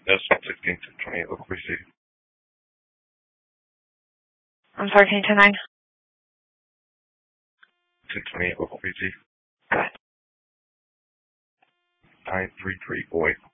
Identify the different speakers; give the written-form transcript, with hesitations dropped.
Speaker 1: S116 228 local receive.
Speaker 2: I'm sorry, can you turn 9?
Speaker 1: 228 local receive.
Speaker 2: Go ahead.
Speaker 1: 93308.